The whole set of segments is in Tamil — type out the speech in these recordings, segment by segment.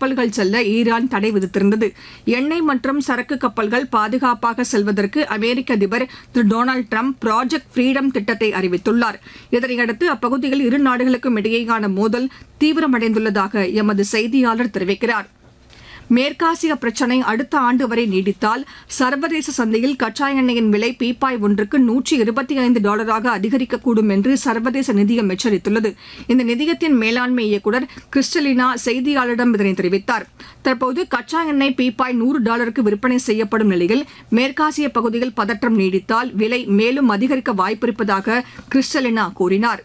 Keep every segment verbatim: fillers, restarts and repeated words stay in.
கப்பல்கள் செல்ல ஈரான் தடை விதித்திருந்தது. எண்ணெய் மற்றும் சரக்கு கப்பல்கள் பாதுகாப்பாக செல்வதற்கு அமெரிக்க அதிபர் திரு டொனால்டு டிரம்ப் ப்ராஜெக்ட் ஃப்ரீடம் திட்டத்தை அறிவித்துள்ளார். இதனையடுத்து அப்பகுதியில் இரு நாடுகளுக்கும் இடையேயான மோதல் தீவிரமடைந்துள்ளதாக எமது செய்தியாளர் தெரிவிக்கிறார். மேற்காசிய பிரச்சினை அடுத்த ஆண்டு வரை நீடித்தால் சர்வதேச சந்தையில் கச்சா எண்ணெயின் விலை பீப்பாய் ஒன்றுக்கு நூற்றி இருபத்தி ஐந்து டாலராக அதிகரிக்கக்கூடும் என்று சர்வதேச நிதியம் எச்சரித்துள்ளது. இந்த நிதியத்தின் மேலாண்மை இயக்குநர் கிறிஸ்டலினா செய்தியாளரிடம் இதனை தெரிவித்தார். தற்போது கச்சா எண்ணெய் பீப்பாய் நூறு டாலருக்கு விற்பனை செய்யப்படும் நிலையில் மேற்காசிய பகுதியில் பதற்றம் நீடித்தால் விலை மேலும் அதிகரிக்க வாய்ப்பிருப்பதாக கிறிஸ்டலினா கூறினார்.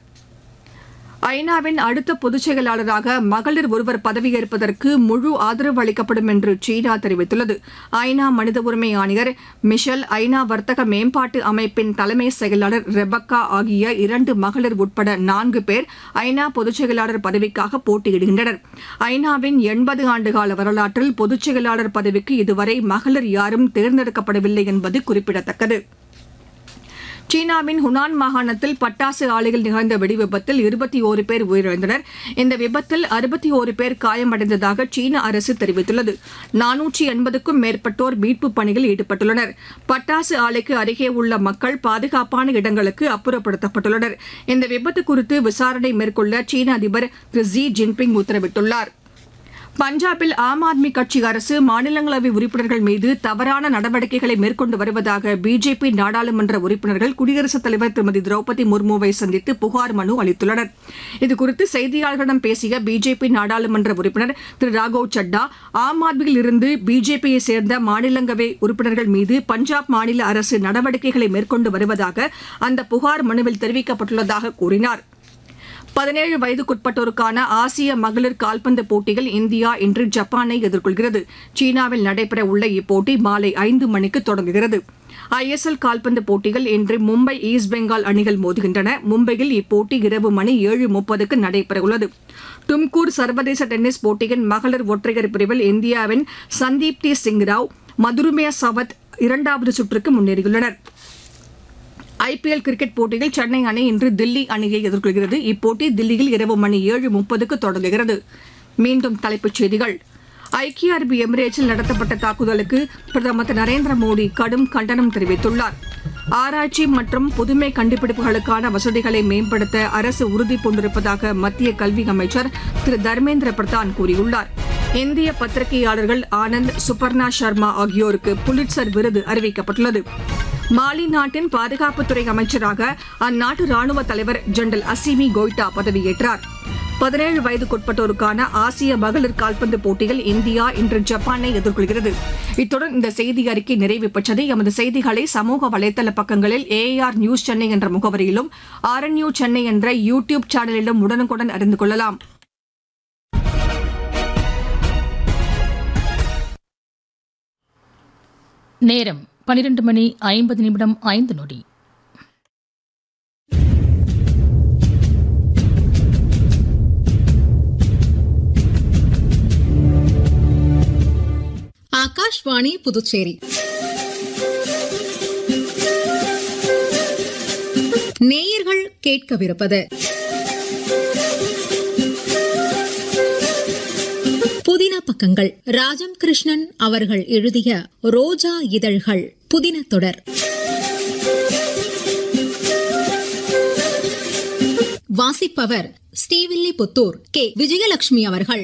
ஐநாவின் அடுத்த பொதுச் செயலாளராக மகளிர் ஒருவர் பதவியேற்பதற்கு முழு ஆதரவு அளிக்கப்படும் என்று சீனா தெரிவித்துள்ளது. ஐநா மனித உரிமை ஆணையர் மிஷல், ஐநா வர்த்தக மேம்பாட்டு அமைப்பின் தலைமை செயலாளர் ரெபக்கா ஆகிய இரண்டு மகளிர் உட்பட நான்கு பேர் ஐநா பொதுச் செயலாளர் பதவிக்காக போட்டியிடுகின்றனர். ஐநாவின் எண்பது ஆண்டுகால வரலாற்றில் பொதுச் செயலாளர் பதவிக்கு இதுவரை மகளிர் யாரும் தேர்ந்தெடுக்கப்படவில்லை என்பது குறிப்பிடத்தக்கது. சீனாவின் ஹுனான் மாகாணத்தில் பட்டாசு ஆலையில் நிகழ்ந்த வெடிவிபத்தில் இருபத்தி ஓரு பேர் உயிரிழந்தனர். இந்த விபத்தில் அறுபத்தி ஓரு பேர் காயமடைந்ததாக சீன அரசு தெரிவித்துள்ளது. நானூற்றி எண்பதுக்கும் மேற்பட்டோர் மீட்புப் பணியில் ஈடுபட்டுள்ளனர். பட்டாசு ஆலைக்கு அருகே உள்ள மக்கள் பாதுகாப்பான இடங்களுக்கு அப்புறப்படுத்தப்பட்டுள்ளனர். இந்த விபத்து குறித்து விசாரணை மேற்கொள்ள சீன அதிபர் திரு ஜி ஜின்பிங் உத்தரவிட்டுள்ளார். பஞ்சாபில் ஆம் ஆத்மி கட்சி அரசு மாநிலங்களவை உறுப்பினர்கள் மீது தவறான நடவடிக்கைகளை மேற்கொண்டு வருவதாக பிஜேபி நாடாளுமன்ற உறுப்பினர்கள் குடியரசுத் தலைவர் திருமதி திரௌபதி முர்முவை சந்தித்து புகார் மனு அளித்துள்ளனர். இதுகுறித்து செய்தியாளர்களிடம் பேசிய பிஜேபி நாடாளுமன்ற உறுப்பினர் திரு ராகவ் சட்டா, ஆம் ஆத்மியில் இருந்து பிஜேபியை சேர்ந்த மாநிலங்களவை உறுப்பினர்கள் மீது பஞ்சாப் மாநில அரசு நடவடிக்கைகளை மேற்கொண்டு வருவதாக அந்த புகார் மனுவில் தெரிவிக்கப்பட்டுள்ளதாக கூறினார். பதினேழு வயதுக்குட்பட்டோருக்கான ஆசிய மகளிர் கால்பந்து போட்டியில் இந்தியா இன்று ஜப்பானை எதிர்கொள்கிறது. சீனாவில் நடைபெறவுள்ள இப்போட்டி மாலை ஐந்து மணிக்கு தொடங்குகிறது. ஐ எஸ் எல் கால்பந்து போட்டியில் இன்று மும்பை ஈஸ்ட் பெங்கால் அணிகள் மோதுகின்றன. மும்பையில் இப்போட்டி இரவு மணி ஏழு முப்பதுக்கு நடைபெறவுள்ளது. தும்கூர் சர்வதேச டென்னிஸ் போட்டியின் மகளிர் ஒற்றையர் பிரிவில் இந்தியாவின் சந்தீப்தி சிங் ராவ், மதுருமேயா சவத் இரண்டாவது சுற்றுக்கு முன்னேறியுள்ளனர். ஐ பி எல் கிரிக்கெட் போட்டியில் சென்னை அணி இன்று தில்லி அணியை எதிர்கொள்கிறது. இப்போட்டி தில்லியில் இரவு மணி ஏழு முப்பதுக்கு தொடங்குகிறது. மீண்டும் தலைப்புச் செய்திகள். ஐக்கிய அரபு எமிரேட்ஸில் நடத்தப்பட்ட தாக்குதலுக்கு பிரதமர் திரு நரேந்திர மோடி கடும் கண்டனம் தெரிவித்துள்ளார். ஆராய்ச்சி மற்றும் புதுமை கண்டுபிடிப்புகளுக்கான வசதிகளை மேம்படுத்த அரசு உறுதி பூண்டிருப்பதாக மத்திய கல்வி அமைச்சர் திரு தர்மேந்திர பிரதான் கூறியுள்ளார். இந்திய பத்திரிகையாளர்கள் ஆனந்த், சுபர்ணா சர்மா ஆகியோருக்கு புலிட்சர் விருது அறிவிக்கப்பட்டுள்ளது. மாலி நாட்டின் பாதுகாப்புத்துறை அமைச்சராக அந்நாட்டு ராணுவ தலைவர் ஜெனரல் அசிமி கோய்டா பதவியேற்றார். பதினேழு வயதுக்குட்பட்டோருக்கான ஆசிய மகளிர் கால்பந்து போட்டியில் இந்தியா இன்று ஜப்பானை எதிர்கொள்கிறது. இத்துடன் இந்த செய்தி அறிக்கை நிறைவு பெற்றது. எமது செய்திகளை சமூக வலைதள பக்கங்களில் ஏஆர் நியூஸ் சென்னை என்ற முகவரியிலும் ஆர்என்யூ சென்னை என்ற யூ டியூப் சேனலிலும் உடனுக்குடன் அறிந்து கொள்ளலாம். நேரம் பனிரெண்டு மணி ஐம்பது நிமிடம் ஐந்து நொடி. ஆகாஷ்வாணி புதுச்சேரி. நேயர்கள் கேட்கவிருப்பது புதின பக்கங்கள். ராஜம் கிருஷ்ணன் அவர்கள் எழுதிய ரோஜா இதழ்கள் புதின தொடர். வாசிப்பவர் ஸ்ரீவில்லிபுத்தூர் கே விஜயலட்சுமி அவர்கள்.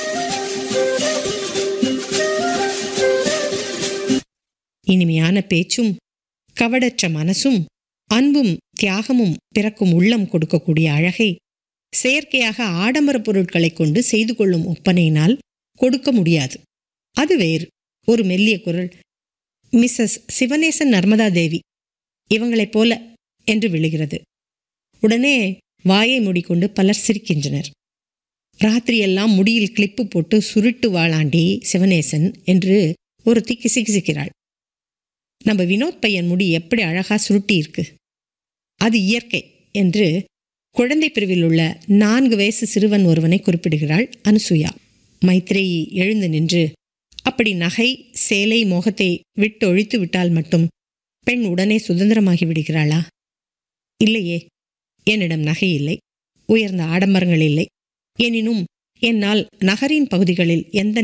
இனிமையான பேச்சும் கவடற்ற மனசும் அன்பும் தியாகமும் பிறக்கும் உள்ளம் கொடுக்கக்கூடிய அழகை செயற்கையாக ஆடம்பர பொருட்களை கொண்டு செய்து கொள்ளும் ஒப்பனையினால் கொடுக்க முடியாது. அது வேறு. ஒரு மெல்லிய குரல், மிஸ்ஸஸ் சிவனேசன் நர்மதா தேவி இவங்களைப் போல என்று விழுகிறது. உடனே வாயை மூடிக்கொண்டு பலர் சிரிக்கின்றனர். ராத்திரியெல்லாம் முடியில் கிளிப்பு போட்டு சுருட்டு வாளாண்டி சிவனேசன் என்று ஒருத்தி கிசிகிசிக்கிறாள். நம்ம வினோத் பையன் முடி எப்படி அழகா சுருட்டி இருக்கு, அது இயற்கை என்று குழந்தை பிரிவில் உள்ள நான்கு வயசு சிறுவன் ஒருவனை குறிப்பிடுகிறாள் அனுசூயா. மைத்ரேயி எழுந்து நின்று, அப்படி நகை சேலை மோகத்தை விட்டு ஒழித்து விட்டால் மட்டும் பெண் உடனே சுதந்திரமாகி விடுகிறாளா? இல்லையே, என்னிடம் நகை இல்லை, உயர்ந்த ஆடம்பரங்கள் இல்லை. எனினும் என்னால் நகரின் பகுதிகளில் எந்த